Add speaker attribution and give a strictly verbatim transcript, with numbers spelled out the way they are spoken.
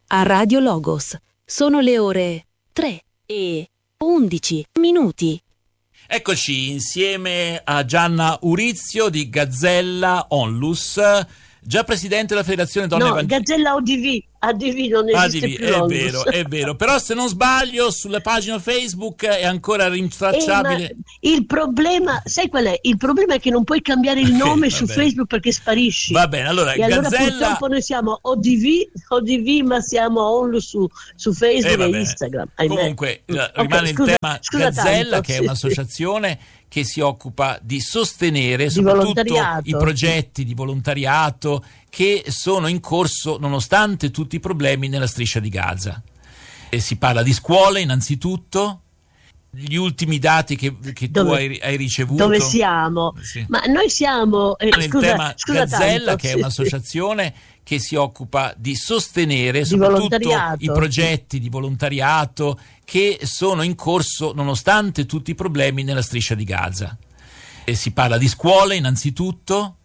Speaker 1: a Radio Logos. Sono le ore tre e undici minuti.
Speaker 2: Eccoci insieme a Gianna Urizio di Gazzella Onlus, già presidente della Federazione Donne
Speaker 3: No,
Speaker 2: Evangeliche.
Speaker 3: Gazzella O D V, A D V non esiste
Speaker 2: A D V,
Speaker 3: più.
Speaker 2: è
Speaker 3: Onlus.
Speaker 2: vero, è vero. Però se non sbaglio sulla pagina Facebook è ancora rintracciabile.
Speaker 3: Eh, ma il problema, sai qual è? Il problema è che non puoi cambiare il nome
Speaker 2: Va
Speaker 3: su
Speaker 2: bene.
Speaker 3: Facebook perché sparisci.
Speaker 2: Va bene, allora
Speaker 3: E allora
Speaker 2: Gazzella.
Speaker 3: purtroppo noi siamo O D V, O D V, ma siamo Onlus su, su
Speaker 2: Eh,
Speaker 3: Facebook
Speaker 2: va
Speaker 3: e
Speaker 2: bene.
Speaker 3: Instagram. ahimè.
Speaker 2: Comunque
Speaker 3: Mm.
Speaker 2: eh,
Speaker 3: Ok,
Speaker 2: rimane
Speaker 3: scusa-
Speaker 2: il tema
Speaker 3: scusa
Speaker 2: Gazzella,
Speaker 3: tanto,
Speaker 2: che è
Speaker 3: sì.
Speaker 2: un'associazione che si occupa di sostenere
Speaker 3: Di
Speaker 2: soprattutto
Speaker 3: volontariato.
Speaker 2: i progetti di volontariato che sono in corso nonostante tutti i problemi nella striscia di Gaza. E si parla di scuole innanzitutto, gli ultimi dati che, che tu
Speaker 3: Dove-
Speaker 2: hai, hai ricevuto.
Speaker 3: Dove siamo?
Speaker 2: Sì.
Speaker 3: Ma noi siamo... eh,
Speaker 2: Nel
Speaker 3: scusa,
Speaker 2: tema
Speaker 3: scusa
Speaker 2: Gazzella,
Speaker 3: tanto,
Speaker 2: che è
Speaker 3: sì,
Speaker 2: un'associazione che si occupa di sostenere
Speaker 3: Di
Speaker 2: soprattutto
Speaker 3: volontariato.
Speaker 2: i progetti di volontariato che sono in corso nonostante tutti i problemi nella striscia di Gaza. E si parla di scuole innanzitutto,